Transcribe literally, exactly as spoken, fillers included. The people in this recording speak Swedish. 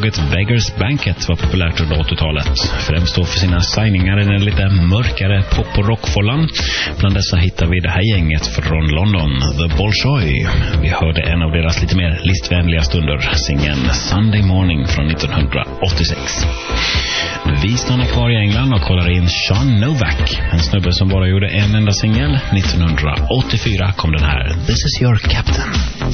skivbolaget Beggars Banquet var populärt under åttiotalet. Främst då för sina signingar i den lite mörkare pop- och rockfållan. Bland dessa hittar vi det här gänget från London, The Bolshoi. Vi hörde en av deras lite mer listvänliga stunder, singeln Sunday Morning från nittonhundraåttiosex. Vi stannar kvar i England och kollar in Sean Novak, en snubbe som bara gjorde en enda singel. nittonhundraåttiofyra kom den här, This is your captain.